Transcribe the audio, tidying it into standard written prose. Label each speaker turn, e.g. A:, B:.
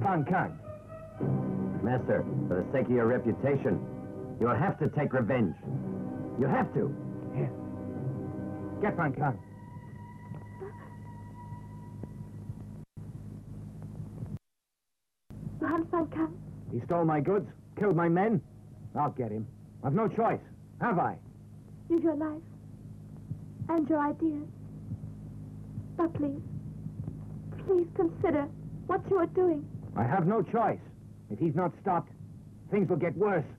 A: Fan Kang.
B: Master, for the sake of your reputation, you'll have to take revenge. You have to.
A: Here. Get Fan Kang.
C: Johann Fan Kang.
A: He stole my goods, killed my men. I'll get him. I've no choice, have I?
C: Use your life. And your ideas. But please consider what you are doing.
A: I have no choice. If he's not stopped, things will get worse.